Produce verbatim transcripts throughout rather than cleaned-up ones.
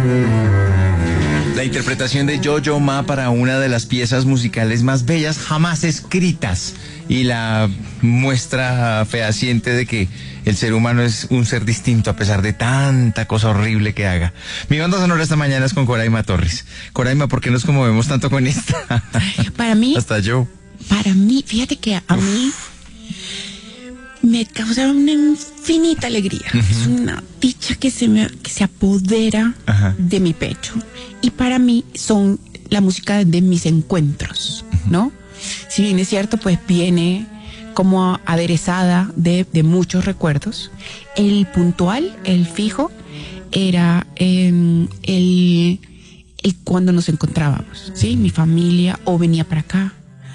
La interpretación de Yo-Yo Ma para una de las piezas musicales más bellas jamás escritas y la muestra fehaciente de que el ser humano es un ser distinto a pesar de tanta cosa horrible que haga. Mi banda sonora esta mañana es con Coraima Torres. Coraima, ¿por qué nos conmovemos tanto con esta? Para mí... Hasta yo. Para mí, fíjate que a Uf. mí me causa una infinita alegría. Uh-huh. Es una dicha que se me que se apodera uh-huh. de mi pecho. Y para mí son la música de mis encuentros, uh-huh. ¿no? Si bien es cierto, pues viene como aderezada de, de muchos recuerdos. El puntual, el fijo, era eh, el, el cuando nos encontrábamos, ¿sí? Mi familia o venía para acá,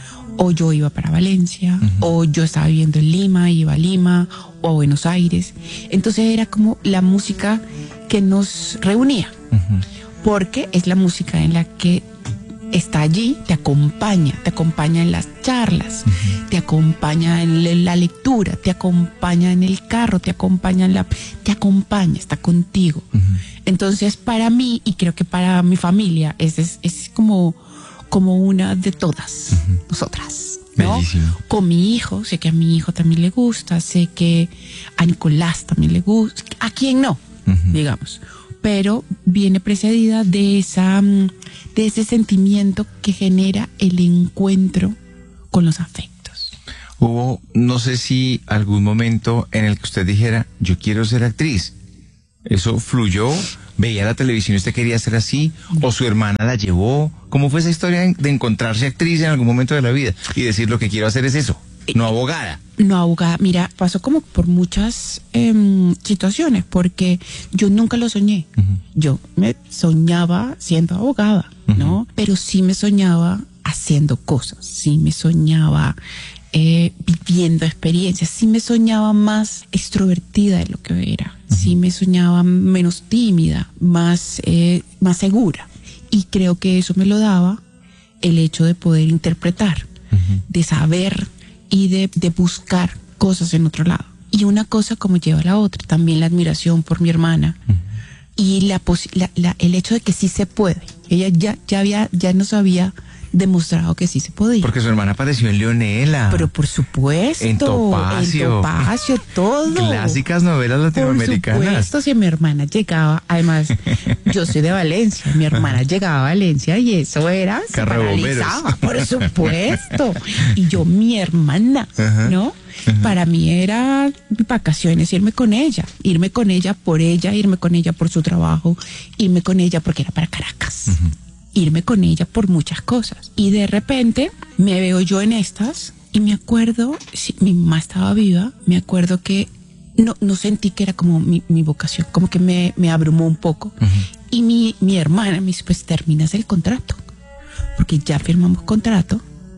o yo iba para Valencia, uh-huh. o yo estaba viviendo en Lima, iba a Lima, o a Buenos Aires. Entonces era como la música que nos reunía, uh-huh. porque es la música en la que está allí, te acompaña, te acompaña en las charlas, uh-huh. te acompaña en la lectura, te acompaña en el carro, te acompaña en la, te acompaña, está contigo. Uh-huh. Entonces para mí, y creo que para mi familia, es, es, es como, como una de todas, uh-huh. nosotras, ¿no? Bellísimo. Con mi hijo, sé que a mi hijo también le gusta, sé que a Nicolás también le gusta, a quien no, uh-huh. digamos, pero viene precedida de esa, de ese sentimiento que genera el encuentro con los afectos. Hubo, no sé si algún momento en el que usted dijera, yo quiero ser actriz. ¿Eso fluyó? ¿Veía la televisión y usted quería ser así? No. ¿O su hermana la llevó? ¿Cómo fue esa historia de encontrarse actriz en algún momento de la vida y decir lo que quiero hacer es eso? No abogada. No abogada. Mira, pasó como por muchas eh, situaciones, porque yo nunca lo soñé. Uh-huh. Yo me soñaba siendo abogada, uh-huh. ¿no? Pero sí me soñaba haciendo cosas, sí me soñaba eh, viviendo experiencias, sí me soñaba más extrovertida de lo que era, uh-huh. sí me soñaba menos tímida, más, eh, más segura. Y creo que eso me lo daba el hecho de poder interpretar, uh-huh. de saber y de, de buscar cosas en otro lado. Y una cosa como lleva a la otra, también la admiración por mi hermana, uh-huh. y la, la, la, el hecho de que sí se puede. Ella ya, ya, había, ya nos había demostrado que sí se podía. Porque su hermana apareció en Leonela. Pero por supuesto. En Topacio. En Topacio, todo. Clásicas novelas latinoamericanas. Por supuesto, si mi hermana llegaba, además, yo soy de Valencia, mi hermana llegaba a Valencia y eso era, se paralizaba, por supuesto. Y yo, mi hermana, uh-huh. ¿no? Uh-huh. Para mí era vacaciones, irme con ella, irme con ella por ella, irme con ella por su trabajo, irme con ella porque era para Caracas. Uh-huh. Irme con ella por muchas cosas. Y de repente me veo yo en estas y me acuerdo, si mi mamá estaba viva, me acuerdo que no, no sentí que era como mi, mi vocación, como que me, me abrumó un poco. Uh-huh. Y mi, mi hermana me dice, pues terminas el contrato, porque ya firmamos contrato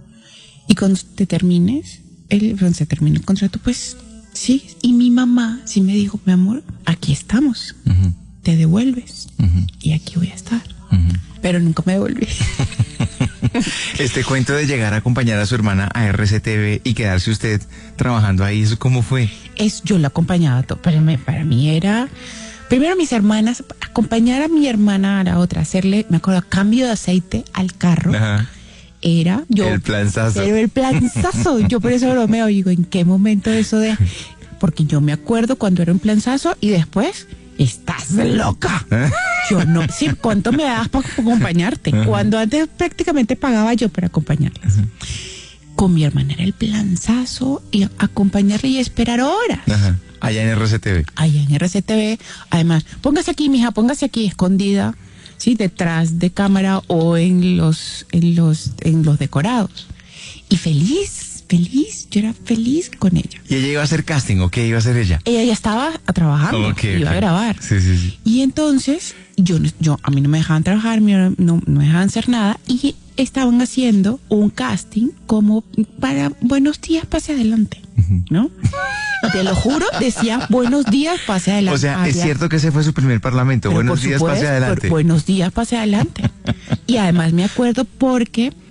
y cuando te termines, el, cuando se termine el contrato, pues sí. Y mi mamá sí me dijo, mi amor, aquí estamos, uh-huh. te devuelves uh-huh. y aquí voy a estar. Uh-huh. Pero nunca me devolví. Este cuento de llegar a acompañar a su hermana a R C T V y quedarse usted trabajando ahí, ¿eso cómo fue? Es, yo la acompañaba, todo, para, mí, para mí era... Primero mis hermanas, acompañar a mi hermana a la otra, hacerle, me acuerdo, cambio de aceite al carro. Ajá. Era yo... El planzazo. Pero el planzazo. Yo por eso bromeo, digo, ¿en qué momento eso de...? Porque yo me acuerdo cuando era un planzazo y después... Estás loca. ¿Eh? Yo no, sí, ¿cuánto me das para acompañarte? Uh-huh. Cuando antes prácticamente pagaba yo para acompañarlas. Uh-huh. Con mi hermana era el planzazo y acompañarle y esperar horas. Uh-huh. Allá en R C T V. Allá en R C T V. Además, póngase aquí, mija, póngase aquí, escondida, sí, detrás de cámara o en los, en los, en los decorados. Y feliz. Feliz, yo era feliz con ella. ¿Y ella iba a hacer casting o qué iba a hacer ella? Ella ya estaba trabajando, okay, iba okay. a grabar. Sí, sí, sí. Y entonces, yo, yo a mí no me dejaban trabajar, no, no me dejaban hacer nada y estaban haciendo un casting como para buenos días, pase adelante, uh-huh. ¿no? Te lo juro, decía buenos días, pase adelante. O sea, Había... es cierto que ese fue su primer parlamento. Pero buenos días, supuesto, pase adelante. Buenos días, pase adelante. Y además me acuerdo porque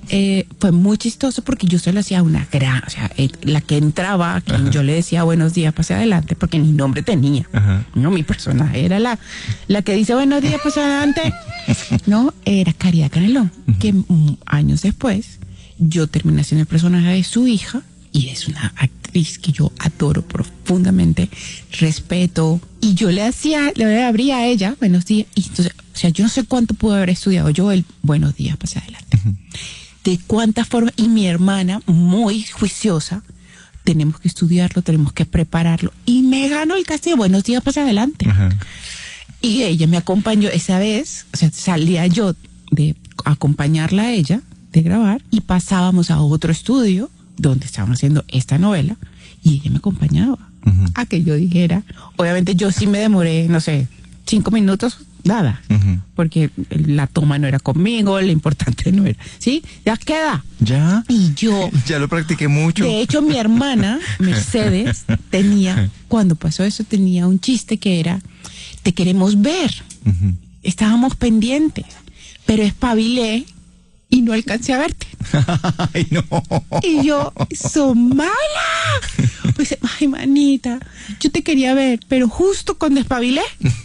eh, fue muy chistoso porque yo se lo hacía a una gran, o sea, eh, la que entraba, a quien yo le decía buenos días, pase adelante, porque ni nombre tenía. Ajá. No, mi personaje era la, la que dice buenos días, pase adelante. No, era Caridad Canelón, uh-huh. que um, años después yo terminé siendo el personaje de su hija, y es una actriz que yo adoro profundamente, respeto, y yo le hacía, le abría a ella buenos días, y entonces, o sea, yo no sé cuánto pude haber estudiado yo el buenos días, pase adelante. Uh-huh. De cuántas formas, y mi hermana, muy juiciosa, tenemos que estudiarlo, tenemos que prepararlo, y me ganó el castillo, buenos días, pase adelante. Uh-huh. Y ella me acompañó esa vez, o sea, salía yo de acompañarla a ella, de grabar, y pasábamos a otro estudio, donde estábamos haciendo esta novela, y ella me acompañaba uh-huh. a que yo dijera. Obviamente yo sí me demoré, no sé, cinco minutos, nada, uh-huh. porque la toma no era conmigo, lo importante no era, ¿sí? Ya queda. Ya. Y yo... Ya lo practiqué mucho. De hecho, mi hermana, Mercedes, tenía, cuando pasó eso, tenía un chiste que era, te queremos ver. Uh-huh. Estábamos pendientes, pero espabilé y no alcancé a verte. Ay, no. Y yo, ¡son mala! Pues, ay, manita, yo te quería ver, pero justo cuando espabilé,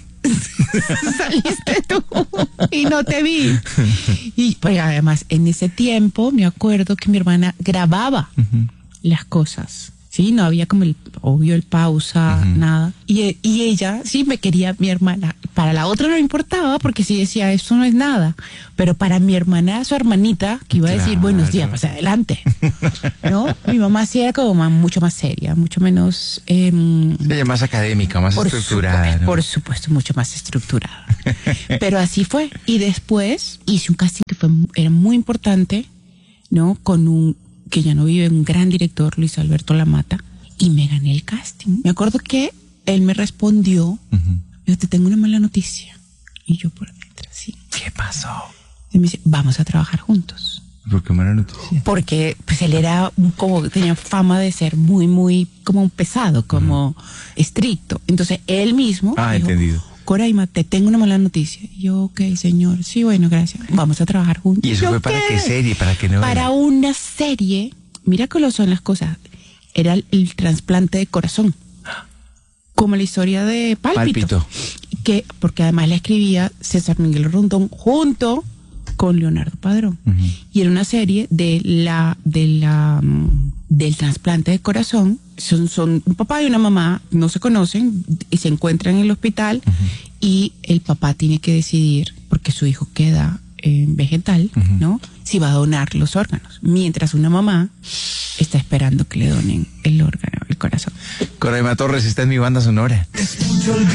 saliste tú y no te vi. Y pues además, en ese tiempo, me acuerdo que mi hermana grababa uh-huh. las cosas. Sí, no había como el, obvio, el pausa, uh-huh. nada. Y, y ella, sí, me quería, mi hermana. Para la otra no le importaba, porque sí decía, eso no es nada. Pero para mi hermana, su hermanita, que iba claro. a decir, buenos días, pasa adelante. ¿No? Mi mamá sí era como más, mucho más seria, mucho menos... Eh, Ella más académica, más estructurada. Supuesto, ¿no? Por supuesto, mucho más estructurada. Pero así fue. Y después hice un casting que fue, era muy importante, ¿no? Con un... que ya no vive, un gran director, Luis Alberto Lamata, y me gané el casting. Me acuerdo que él me respondió, uh-huh. me dijo, te tengo una mala noticia. Y yo por dentro, sí. ¿Qué pasó? Y me dice, vamos a trabajar juntos. ¿Por qué mala noticia? Porque pues él era un, como, tenía fama de ser muy, muy, como un pesado, como uh-huh. estricto. Entonces él mismo ah, dijo, entendido. Coraima, te tengo una mala noticia. Y yo, ok, señor. Sí, bueno, gracias. Vamos a trabajar juntos. ¿Y eso yo, fue para qué, qué serie? ¿Para qué novela? Para una serie. Mira cómo son las cosas. Era el, el trasplante de corazón. Como la historia de Pálpito. Pálpito. Que, porque además la escribía César Miguel Rondón junto con Leonardo Padrón. Uh-huh. Y era una serie de la, de la, del trasplante de corazón. Son, son un papá y una mamá, no se conocen y se encuentran en el hospital uh-huh. y el papá tiene que decidir, porque su hijo queda eh, vegetal, uh-huh. ¿no? Si va a donar los órganos, mientras una mamá está esperando que le donen el órgano, el corazón. Coraima Torres está en mi banda sonora.